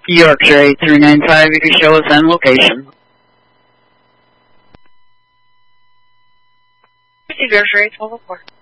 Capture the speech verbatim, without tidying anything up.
Yorkshire eight three nine five, you can show us end location. Yorkshire eight twelve oh four.